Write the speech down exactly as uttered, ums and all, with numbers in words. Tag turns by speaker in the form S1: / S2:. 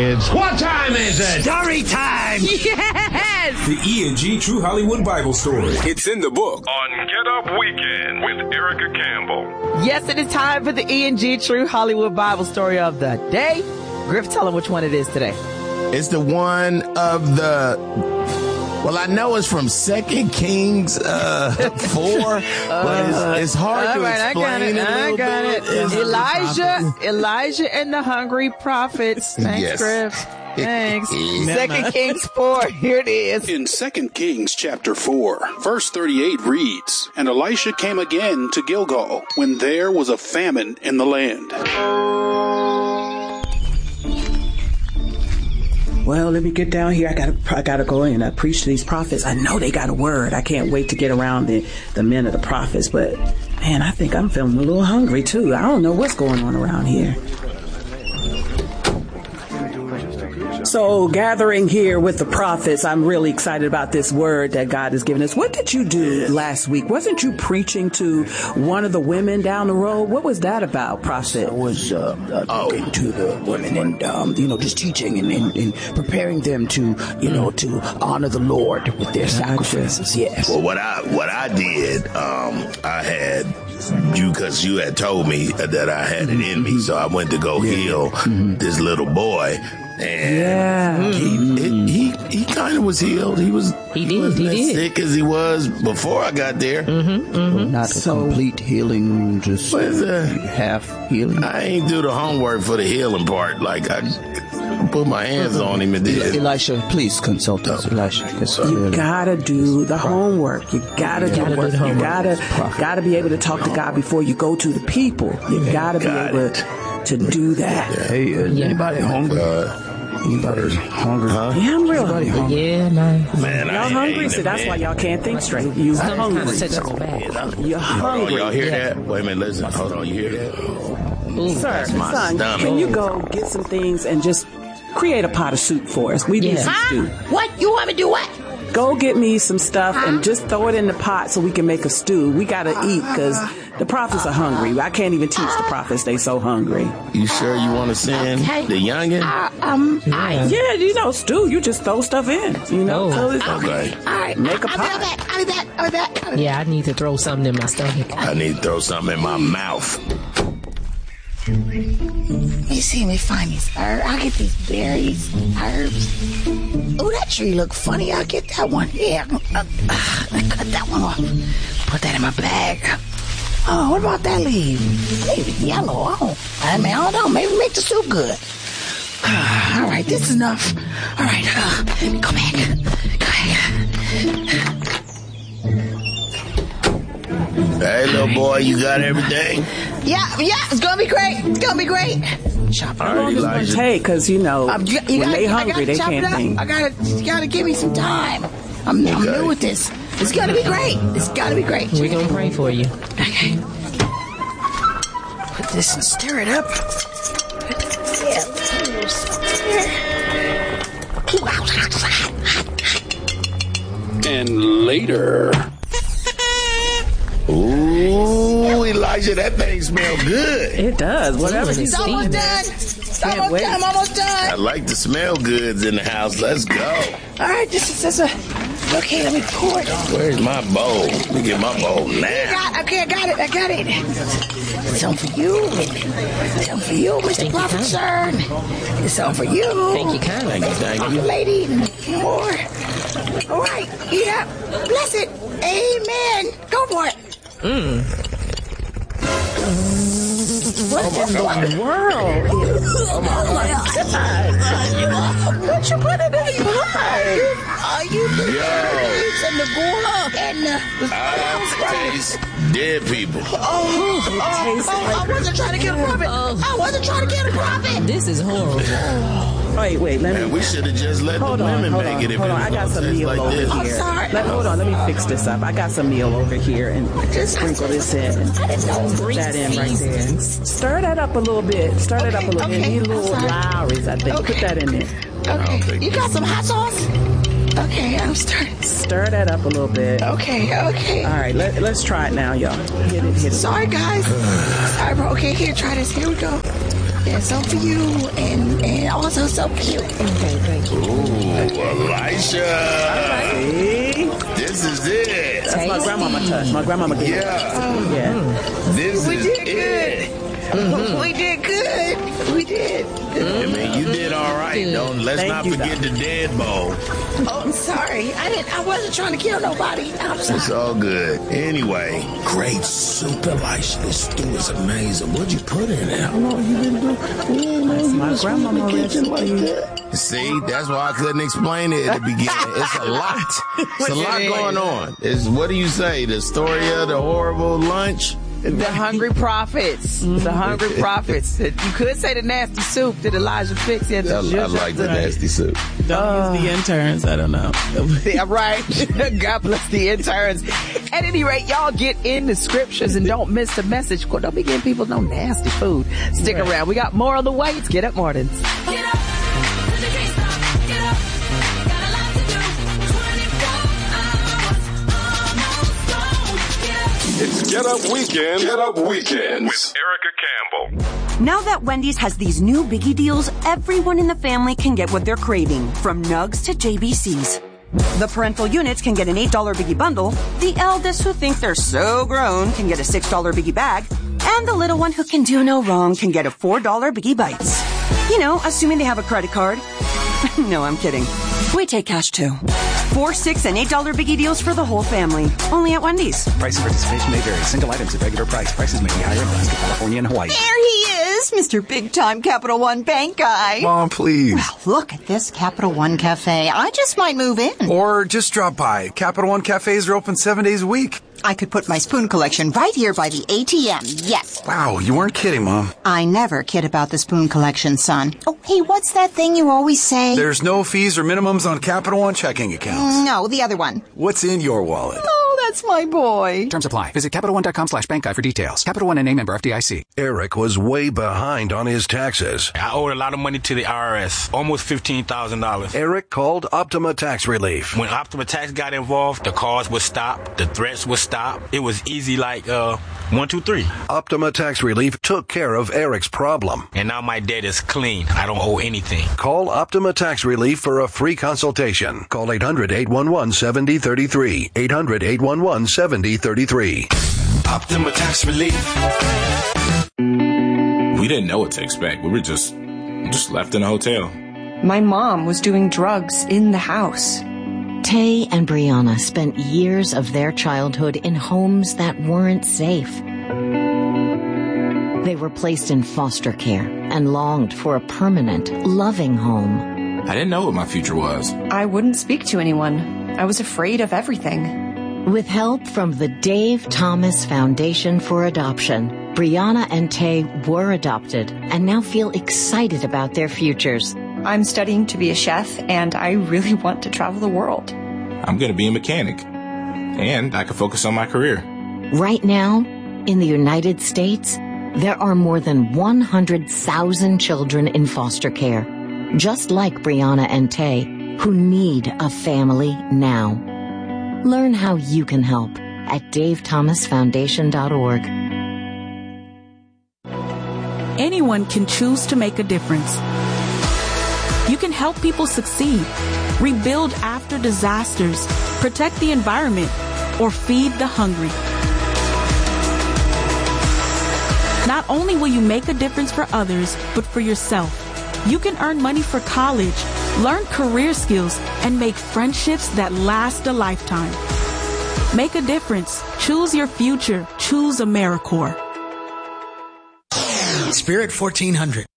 S1: kids. What time is it?
S2: Story time!
S3: Yes! The E and G True Hollywood Bible Story. It's in the book.
S4: On Get Up Weekend with Erica Campbell.
S5: Yes, it is time for the E and G True Hollywood Bible Story of the day. Griff, tell them which one it is today.
S6: It's the one of the... Well, I know it's from Second Kings uh, four, uh, but it's, it's hard to
S5: right,
S6: explain
S5: I got it.
S6: it a
S5: I
S6: little
S5: got
S6: bit.
S5: it.
S6: It's
S5: Elijah, Elijah and the hungry prophets. Thanks,
S6: Yes.
S5: Griff. Thanks. Second Kings four. Here it is.
S7: In Second Kings chapter four, verse thirty-eight reads, "And Elisha came again to Gilgal when there was a famine in the land."
S8: Well, let me get down here. I gotta, I gotta go in and uh, preach to these prophets. I know they got a word. I can't wait to get around the, the men of the prophets. But man, I think I'm feeling a little hungry too. I don't know what's going on around here. So gathering here with the prophets, I'm really excited about this word that God has given us. What did you do last week? Wasn't you preaching to one of the women down the road? What was that about, prophet?
S9: I was uh, uh, talking oh. to the women and, um, you know, just teaching and, and, and preparing them to, you know, to honor the Lord with their sacrifices. Yes.
S6: Well, what I what I did, um, I had you because you had told me that I had it in me, so I went to go yeah. heal mm-hmm. this little boy. And
S8: yeah.
S6: he he, he kind of was healed. He was
S2: he did
S6: he wasn't
S2: he
S6: as
S2: did.
S6: sick as he was before I got there.
S2: Mm-hmm, mm-hmm.
S9: Not a so, complete healing, just half healing.
S6: I ain't do the homework for the healing part. Like I put my hands mm-hmm. on him and did.
S9: Elisha, please consult us, Elisha.
S8: You really gotta do the homework. You gotta do the work. You gotta gotta be able to talk to God before you go to the people. You gotta be
S6: got
S8: able
S6: it.
S8: to do that.
S9: Yeah. Hey, is
S2: yeah.
S9: anybody hungry? Uh, Anybody hungry?
S6: Huh?
S8: Yeah, I'm real hungry. hungry.
S2: Yeah, man.
S6: Man,
S8: y'all hungry? So that's why y'all can't think straight. You hungry. You're hungry.
S6: Oh, y'all hear yeah. that? Wait a minute, listen. Hold on, you hear that?
S2: Ooh,
S8: Sir,
S6: that's my
S8: son,
S6: stomach.
S8: can you go get some things and just create a pot of soup for us? We need
S2: yeah.
S8: some
S2: huh?
S8: stew.
S2: What? You want me to do what?
S8: Go get me some stuff and just throw it in the pot so we can make a stew. We gotta eat because the prophets are hungry. I can't even teach the prophets. They so hungry.
S6: You sure you want to send
S2: okay.
S6: the youngin?
S2: Uh, um, I,
S8: yeah, you know, stew. You just throw stuff in. You know,
S2: oh.
S8: so it's,
S6: okay.
S2: All right.
S8: Make a
S2: I'll
S8: pot.
S2: be back. I'll be back. I'll be back. I'll be
S5: Yeah, I need to throw something in my stomach.
S6: I need to throw something in my mouth.
S2: Let me see. Let me find these herbs. I'll get these berries, herbs. Oh, that tree look funny. I'll get that one. Yeah, uh, uh, cut that one off. Put that in my bag. Oh, what about that leaf? Leaf is yellow. Oh, I mean, I don't know. Maybe make the soup good. All right, this is enough. All right, uh, go back. Go back.
S6: Hey, little boy, you got everything?
S2: Yeah, yeah, it's gonna be great. It's gonna be great. Chop
S8: How long is it gonna take? Because you know,
S2: um, you, you
S8: when
S2: gotta,
S8: they hungry, they can't think.
S2: I gotta, you gotta give me some time. I'm, okay. I'm new with this. It's gonna be great. It's gotta be great.
S5: We're gonna pray for you.
S2: Okay. Put this and stir it up. Yeah,
S7: And later.
S6: Ooh, Elijah, that thing smells good.
S8: It does. Whatever he's
S2: It's almost done. It's almost done. I'm almost done.
S6: I like the smell goods in the house. Let's go.
S2: All right, this is this a. Okay, let me pour it.
S6: Where's my bowl? Let me get my bowl now.
S2: Got, okay, I got it. I got it. Something for you. Something for you, Mister
S5: Thank
S2: Prophet, sir. It's something for you.
S5: Thank you kindly.
S6: Thank you, thank you.
S2: Lady, more. All right, eat up. Bless it. Amen. Go for it.
S5: Mmm.
S8: What in the world?
S2: Oh my God. What you put in that pie? Are you the berries and the guava and the...
S6: I taste dead people.
S2: Oh, oh, oh, oh, I wasn't trying to get a profit. I wasn't trying to get a profit.
S5: This is horrible.
S8: Wait, wait, let me...
S6: Man, we should have just let
S8: hold
S6: the
S8: on,
S6: women
S8: hold
S6: make
S8: on,
S6: it if
S8: hold
S6: it
S8: on.
S6: was
S8: I got some meal
S6: like
S8: over
S6: this.
S8: here.
S2: I'm sorry.
S8: Let, hold on, let me fix this up. I got some meal over here and just sprinkle this in and put that in right there. Stir that up a little bit. Stir that
S2: Okay,
S8: up a little bit.
S2: okay,
S8: Need a little
S2: I'm sorry.
S8: Lowry's, I think.
S2: Okay.
S8: Put that in there.
S2: Okay, you got some hot sauce? Okay, I'm starting.
S8: Stir that up a little bit.
S2: Okay, okay.
S8: All right, let, let's try it now, y'all. Hit it, hit it.
S2: Sorry, guys. Sorry, bro. Okay, here, try this. Here we go. Yeah, some for you, and, and also some for you. Okay, thank you.
S6: Ooh, Elisha.
S8: See?
S6: This is it.
S8: That's my grandmama touch. My grandmama gave
S6: Yeah.
S8: it. Yeah.
S6: This
S2: We
S6: is
S2: did
S6: it.
S2: good. Mm-hmm. We did good. We did.
S6: I mean, you did all right. Don't let's
S8: Thank
S6: not
S8: you,
S6: forget the dead bowl.
S2: Oh, I'm sorry. I didn't. I wasn't trying to kill nobody. I'm sorry.
S6: It's all good. Anyway, great soup, Elisha. This stew is amazing. What'd you put in it?
S8: That's my grandmama recipe.
S6: See, that's why I couldn't explain it at the beginning. It's a lot. It's a lot going on. It's, what do you say? The story of the horrible lunch?
S5: The hungry prophets. The hungry prophets. You could say the nasty soup that Elijah fixed.
S6: I, I like the nasty soup.
S8: Don't use the interns. I don't know.
S5: Yeah, right. God bless the interns. At any rate, y'all get in the scriptures and don't miss the message. Don't be giving people no nasty food. Stick
S8: Right.
S5: around. We got more on the way. It's Get Up Mornings.
S1: Get up, 'cause you can't stop. Get up, got a lot to do. twenty-four hours, almost gone. Get up.
S3: It's Get Up Weekend. Get Up Weekends.
S4: With Erica Campbell.
S10: Now that Wendy's has these new biggie deals, everyone in the family can get what they're craving, from nugs to J B Cs. The parental units can get an eight dollar biggie bundle, the eldest who think they're so grown can get a six dollar biggie bag, and the little one who can do no wrong can get a four dollar biggie bites. You know, assuming they have a credit card. No, I'm kidding. We take cash too. Four, six, and eight dollar biggie deals for the whole family. Only at Wendy's.
S11: Price and participation may vary. Single items at regular price. Prices may be higher in Alaska, California, and Hawaii.
S10: There he is, Mister Big Time Capital One Bank guy.
S12: Mom, please.
S10: Well, look at this Capital One Cafe. I just might move in.
S12: Or just drop by. Capital One cafes are open seven days a week.
S10: I could put my spoon collection right here by the A T M. Yes.
S12: Wow, you weren't kidding, Mom.
S10: I never kid about the spoon collection, son. Oh, hey, what's that thing you always say?
S12: There's no fees or minimums on Capital One checking accounts.
S10: No, the other one.
S12: What's in your wallet?
S10: Oh, that's my boy.
S11: Terms apply. Visit CapitalOne.com slash bank guide for details. Capital One and a member F D I C.
S13: Eric was way behind on his taxes.
S14: I owed a lot of money to the I R S, almost fifteen thousand dollars.
S13: Eric called Optima Tax Relief.
S14: When Optima Tax got involved, the calls would stop, the threats would stop. It was easy like uh, one, two, three.
S13: Optima Tax Relief took care of Eric's problem.
S14: And now my debt is clean. I don't owe anything.
S13: Call Optima Tax Relief for a free consultation. Call eight hundred, eight one one, seven zero three three. eight hundred, eight one one, seven zero three three.
S3: Optima Tax Relief.
S15: We didn't know what to expect. We were just, just left in a hotel.
S16: My mom was doing drugs in the house.
S17: Tay and Brianna spent years of their childhood in homes that weren't safe. They were placed in foster care and longed for a permanent, loving home.
S15: I didn't know what my future was.
S16: I wouldn't speak to anyone. I was afraid of everything.
S17: With help from the Dave Thomas Foundation for Adoption, Brianna and Tay were adopted and now feel excited about their futures.
S16: I'm studying to be a chef, and I really want to travel the world.
S15: I'm going to be a mechanic, and I can focus on my career.
S17: Right now, in the United States, there are more than one hundred thousand children in foster care, just like Brianna and Tay, who need a family now. Learn how you can help at dave thomas foundation dot org.
S18: Anyone can choose to make a difference. You can help people succeed, rebuild after disasters, protect the environment, or feed the hungry. Not only will you make a difference for others, but for yourself. You can earn money for college, learn career skills, and make friendships that last a lifetime. Make a difference. Choose your future. Choose AmeriCorps.
S19: Spirit fourteen hundred.